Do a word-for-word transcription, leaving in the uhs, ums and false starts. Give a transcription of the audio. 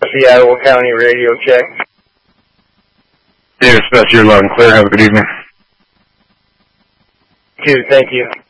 Seattle County radio check. David Spence, you're loud and clear. Have a good evening. Two, thank you.